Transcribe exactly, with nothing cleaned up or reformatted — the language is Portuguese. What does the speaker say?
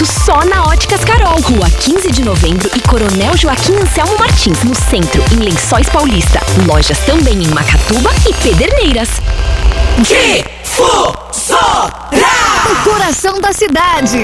Só na Óticas Carol, Rua quinze de novembro e Coronel Joaquim Anselmo Martins, no centro, em Lençóis Paulista. Lojas também em Macatuba e Pederneiras. Difusora! O coração da cidade.